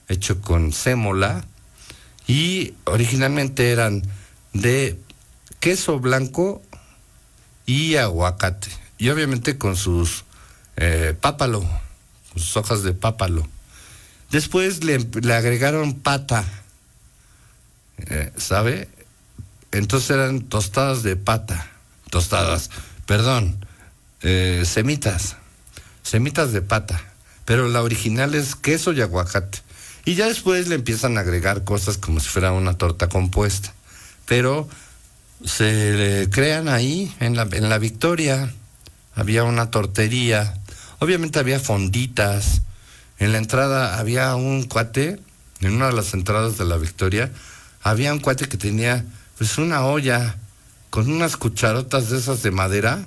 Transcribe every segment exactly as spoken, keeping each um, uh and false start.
hecho con sémola, y originalmente eran de queso blanco y aguacate, y obviamente con sus eh, pápalo, sus hojas de pápalo. Después le, le agregaron pata, eh, ¿sabe? Entonces eran tostadas de pata, tostadas, perdón, eh, semitas, semitas de pata, pero la original es queso y aguacate. Y ya después le empiezan a agregar cosas como si fuera una torta compuesta, pero se crean ahí, en la, en la Victoria, había una tortería, obviamente había fonditas, en la entrada había un cuate, en una de las entradas de la Victoria, había un cuate que tenía pues una olla con unas cucharotas de esas de madera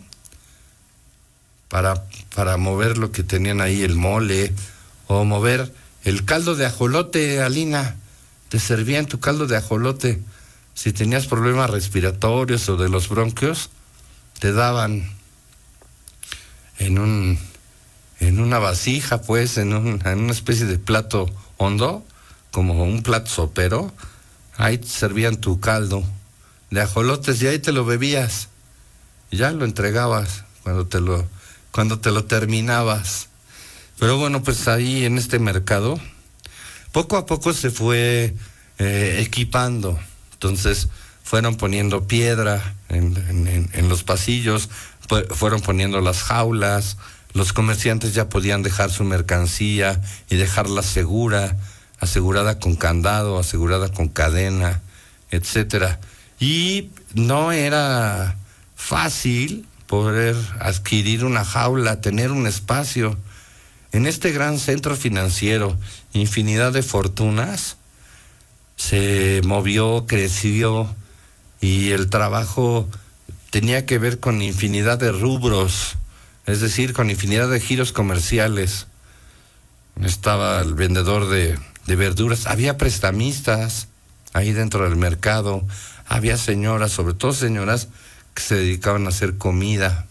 para, para mover lo que tenían ahí, el mole, o mover el caldo de ajolote, Alina. Te servían tu caldo de ajolote. Si tenías problemas respiratorios o de los bronquios, te daban en un en una vasija, pues, en, un, en una especie de plato hondo, como un plato sopero. Ahí te servían tu caldo de ajolotes y ahí te lo bebías. Y ya lo entregabas cuando te lo, cuando te lo terminabas. Pero bueno, pues ahí en este mercado, poco a poco se fue eh, equipando. Entonces fueron poniendo piedra en, en, en los pasillos, fueron poniendo las jaulas, los comerciantes ya podían dejar su mercancía y dejarla segura, asegurada con candado, asegurada con cadena, etcétera. Y no era fácil poder adquirir una jaula, tener un espacio. En este gran centro financiero, infinidad de fortunas, se movió, creció, y el trabajo tenía que ver con infinidad de rubros, es decir, con infinidad de giros comerciales. Estaba el vendedor de, de verduras, había prestamistas ahí dentro del mercado, había señoras, sobre todo señoras que se dedicaban a hacer comida,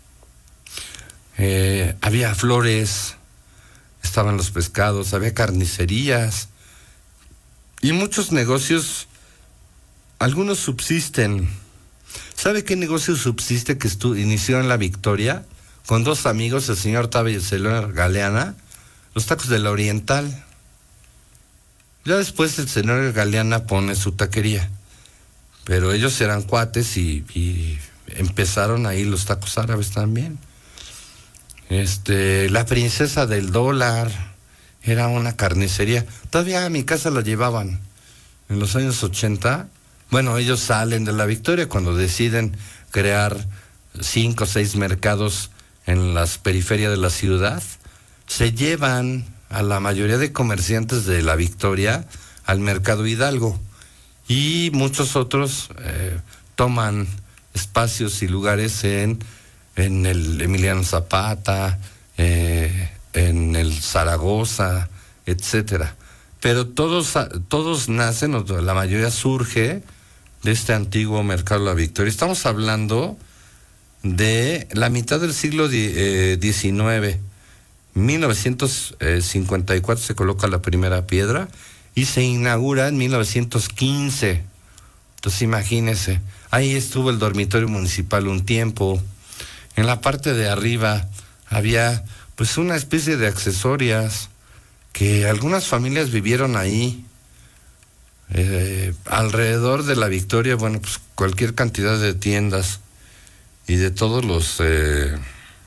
eh, había flores, estaban los pescados, había carnicerías y muchos negocios. Algunos subsisten. ¿Sabe qué negocio subsiste que estu- inició en la Victoria? Con dos amigos, el señor Tabe y el señor Galeana, los tacos de la Oriental. Ya después el señor Galeana pone su taquería, pero ellos eran cuates y, y empezaron ahí los tacos árabes también. Este, la princesa del dólar era una carnicería. Todavía a mi casa la llevaban en los años ochenta. Bueno, ellos salen de la Victoria cuando deciden crear cinco o seis mercados en las periferias de la ciudad. Se llevan a la mayoría de comerciantes de la Victoria al Mercado Hidalgo, y muchos otros eh, toman espacios y lugares en, en el Emiliano Zapata, eh, en el Zaragoza, etcétera. Pero todos, todos nacen, o la mayoría surge de este antiguo Mercado de la Victoria. Estamos hablando de la mitad del siglo diecinueve. mil novecientos cincuenta y cuatro se coloca la primera piedra y se inaugura en mil novecientos quince. Entonces imagínense, ahí estuvo el dormitorio municipal un tiempo. En la parte de arriba había pues una especie de accesorias que algunas familias vivieron ahí. Eh, alrededor de la Victoria, bueno, pues cualquier cantidad de tiendas y de todos los eh,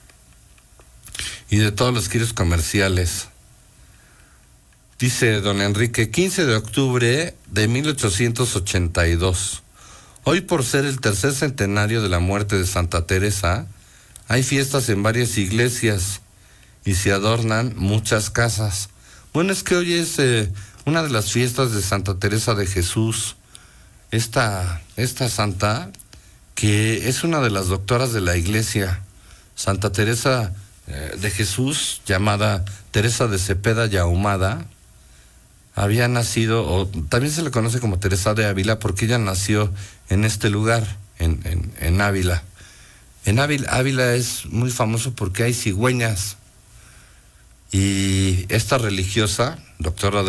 y de todos los giros comerciales. Dice don Enrique, quince de octubre de mil ochocientos ochenta y dos. Hoy, por ser el tercer centenario de la muerte de Santa Teresa, hay fiestas en varias iglesias y se adornan muchas casas. Bueno, es que hoy es eh, una de las fiestas de Santa Teresa de Jesús, esta, esta santa que es una de las doctoras de la iglesia, Santa Teresa eh, de Jesús, llamada Teresa de Cepeda y Ahumada. Había nacido, o también se le conoce como Teresa de Ávila, porque ella nació en este lugar, en, en, en Ávila. En Ávila, Ávila es muy famoso porque hay cigüeñas, y esta religiosa, doctora de